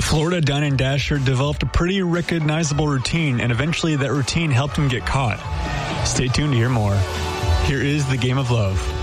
Florida Dine & Dasher developed a pretty recognizable routine, and eventually that routine helped him get caught. Stay tuned to hear more. Here is The Game of Love.